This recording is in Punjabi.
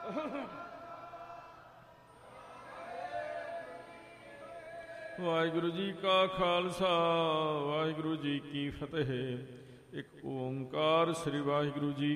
ਵਾਹਿਗੁਰੂ ਜੀ ਕਾ ਖਾਲਸਾ, ਵਾਹਿਗੁਰੂ ਜੀ ਕੀ ਫਤਿਹ। ਇੱਕ ਓੰਕਾਰ, ਸ੍ਰੀ ਵਾਹਿਗੁਰੂ ਜੀ